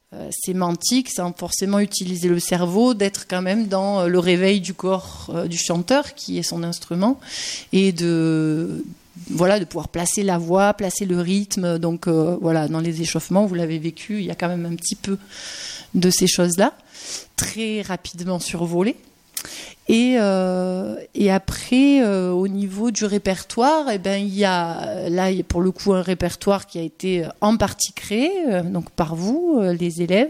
sémantique, sans forcément utiliser le cerveau, d'être quand même dans le réveil du corps du chanteur, qui est son instrument, et de pouvoir placer la voix, placer le rythme. Donc dans les échauffements, vous l'avez vécu, il y a quand même un petit peu de ces choses-là, très rapidement survolées. Et après, au niveau du répertoire, il y a là pour le coup un répertoire qui a été en partie créé donc par vous, les élèves.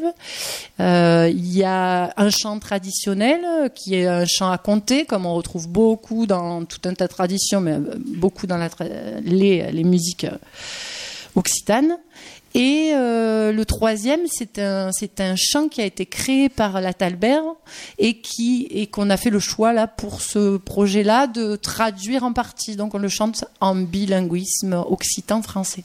Il y a un chant traditionnel qui est un chant à compter, comme on retrouve beaucoup dans tout un tas de traditions, mais beaucoup dans les musiques occitanes. Et le troisième, c'est un chant qui a été créé par la Talbert et qu'on a fait le choix là pour ce projet-là de traduire en partie. Donc on le chante en bilinguisme occitan-français.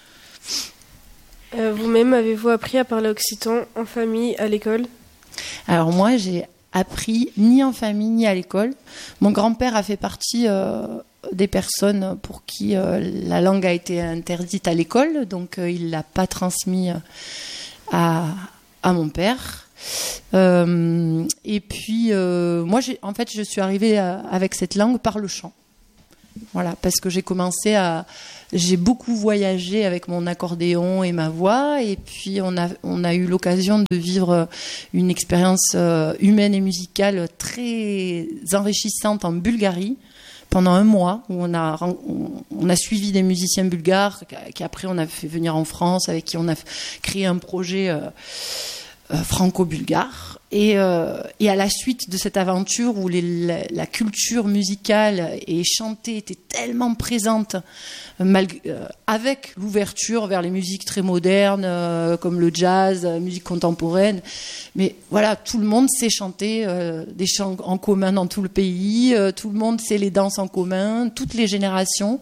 Vous-même, avez-vous appris à parler occitan en famille, à l'école ? Alors moi, j'ai appris ni en famille ni à l'école. Mon grand-père a fait partie des personnes pour qui la langue a été interdite à l'école, donc il l'a pas transmis à mon père. Et puis moi, je suis arrivée avec cette langue par le chant. Voilà, parce que j'ai beaucoup voyagé avec mon accordéon et ma voix, et puis on a eu l'occasion de vivre une expérience humaine et musicale très enrichissante en Bulgarie pendant un mois, où on a suivi des musiciens bulgares qu'après on a fait venir en France, avec qui on a créé un projet franco-bulgare. Et à la suite de cette aventure où la culture musicale et chantée était tellement présente, avec l'ouverture vers les musiques très modernes, comme le jazz, la musique contemporaine, mais voilà, tout le monde sait chanter des chants en commun dans tout le pays, tout le monde sait les danses en commun, toutes les générations.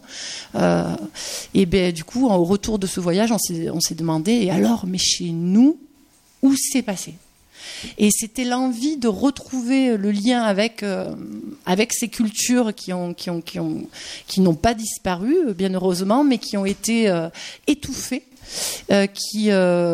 Et du coup, au retour de ce voyage, on s'est demandé, et alors, mais chez nous, où c'est passé ? Et c'était l'envie de retrouver le lien avec ces cultures qui n'ont pas disparu, bien heureusement, mais qui ont été étouffées, qui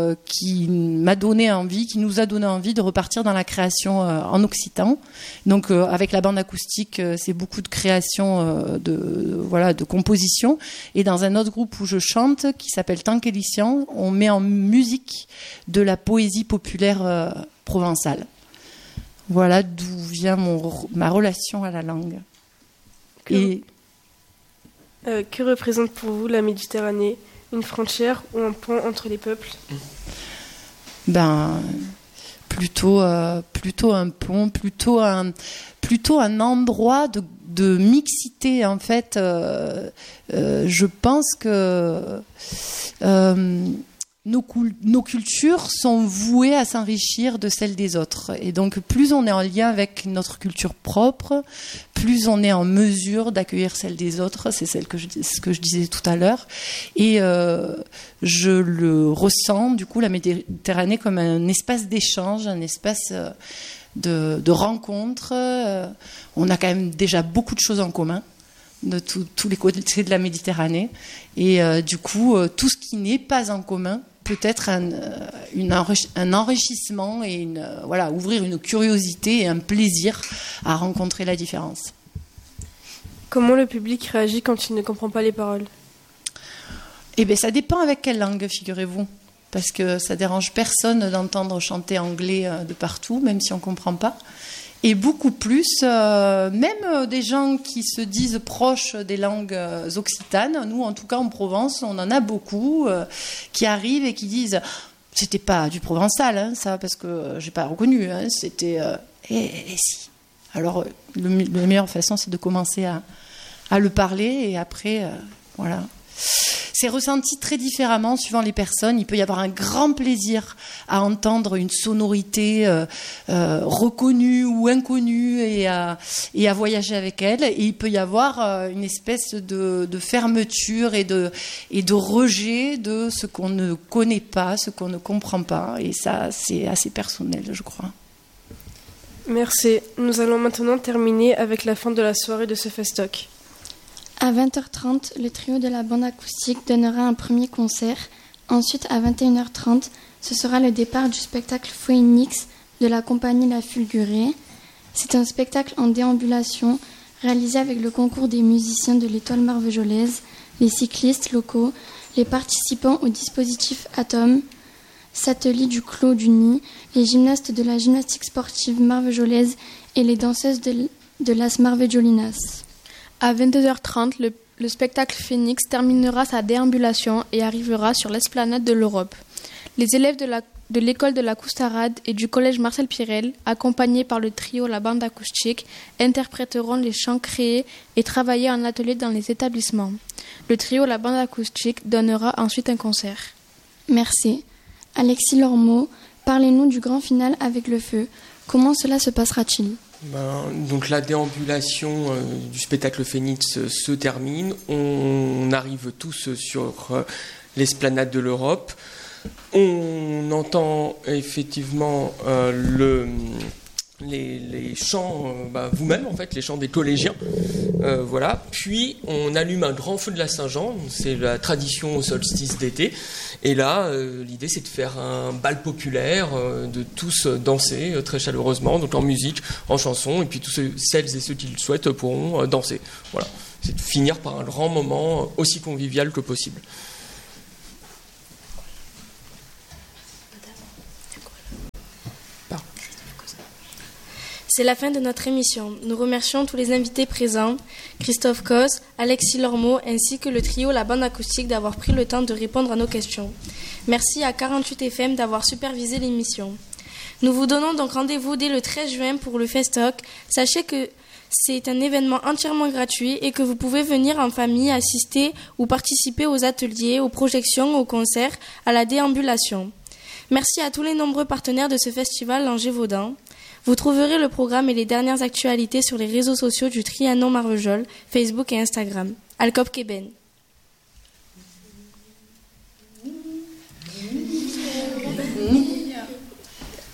m'a donné envie, qui nous a donné envie de repartir dans la création en occitan. Donc avec la bande acoustique, c'est beaucoup de création, de composition. Et dans un autre groupe où je chante, qui s'appelle Tankélician, on met en musique de la poésie populaire provençale. Voilà d'où vient ma relation à la langue. Que représente pour vous la Méditerranée ? Une frontière ou un pont entre les peuples ? Plutôt un pont, plutôt un endroit de mixité, en fait. Je pense que nos cultures sont vouées à s'enrichir de celles des autres. Et donc, plus on est en lien avec notre culture propre, plus on est en mesure d'accueillir celle des autres. C'est ce que je disais tout à l'heure. Et je le ressens, du coup, la Méditerranée comme un espace d'échange, un espace de rencontre. On a quand même déjà beaucoup de choses en commun de tous les côtés de la Méditerranée. Et du coup, tout ce qui n'est pas en commun peut être un enrichissement et ouvrir une curiosité et un plaisir à rencontrer la différence. Comment le public réagit quand il ne comprend pas les paroles ? Ça dépend avec quelle langue, figurez-vous. Parce que ça dérange personne d'entendre chanter anglais de partout, même si on ne comprend pas. Et beaucoup plus, même des gens qui se disent proches des langues occitanes, nous en tout cas en Provence, on en a beaucoup qui arrivent et qui disent « c'était pas du provençal, ça, parce que j'ai pas reconnu, c'était si ». Alors la meilleure façon, c'est de commencer à le parler et après, voilà. C'est ressenti très différemment suivant les personnes. Il peut y avoir un grand plaisir à entendre une sonorité reconnue ou inconnue et à voyager avec elle. Et il peut y avoir une espèce de fermeture et de rejet de ce qu'on ne connaît pas, ce qu'on ne comprend pas. Et ça, c'est assez personnel, je crois. Merci. Nous allons maintenant terminer avec la fin de la soirée de ce festoc. À 20h30, le trio de la bande acoustique donnera un premier concert Ensuite, à 21h30, ce sera le départ du spectacle Phoenix de la compagnie La Fulgurée. C'est un spectacle en déambulation réalisé avec le concours des musiciens de l'Étoile marvejolaise, les cyclistes locaux, les participants au dispositif Atom, Satellite du Clos du Nid, les gymnastes de la gymnastique sportive marvejolaise et les danseuses de las Marvejolinas. À 22h30, le spectacle Phoenix terminera sa déambulation et arrivera sur l'esplanade de l'Europe. Les élèves de l'école de la Coustarade et du collège Marcel Pirel, accompagnés par le trio La Bande Acoustique, interpréteront les chants créés et travaillés en atelier dans les établissements. Le trio La Bande Acoustique donnera ensuite un concert. Merci. Alexis Lormeau, parlez-nous du grand final avec le feu. Comment cela se passera-t-il ? Donc la déambulation du spectacle Phoenix se termine. On arrive tous sur l'esplanade de l'Europe. On entend effectivement les chants, vous-même en fait, les chants des collégiens. Voilà. Puis on allume un grand feu de la Saint-Jean. C'est la tradition au solstice d'été. Et là, l'idée c'est de faire un bal populaire, de tous danser très chaleureusement, donc en musique, en chanson, et puis tous celles et ceux qui le souhaitent pourront danser. Voilà. C'est de finir par un grand moment aussi convivial que possible. C'est la fin de notre émission. Nous remercions tous les invités présents, Christophe Cos, Alexis Lormeau, ainsi que le trio La Bande Acoustique d'avoir pris le temps de répondre à nos questions. Merci à 48 FM d'avoir supervisé l'émission. Nous vous donnons donc rendez-vous dès le 13 juin pour le Festoc. Sachez que c'est un événement entièrement gratuit et que vous pouvez venir en famille assister ou participer aux ateliers, aux projections, aux concerts, à la déambulation. Merci à tous les nombreux partenaires de ce festival Langeais-Vaudan. Vous trouverez le programme et les dernières actualités sur les réseaux sociaux du Trianon Marvejol, Facebook et Instagram. Alcop Québec.